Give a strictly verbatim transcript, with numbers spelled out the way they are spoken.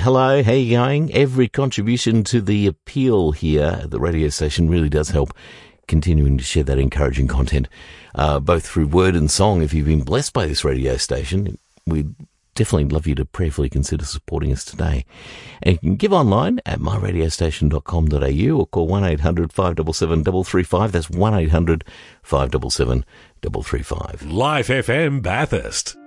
hello, how you going? Every contribution to the appeal here at the radio station really does help continuing to share that encouraging content, uh, both through word and song. If you've been blessed by this radio station, we'd definitely love you to prayerfully consider supporting us today. And you can give online at my radio station dot com dot a u or call one eight hundred five seven seven three three five. That's one eight hundred five seven seven three three five. Life F M Bathurst.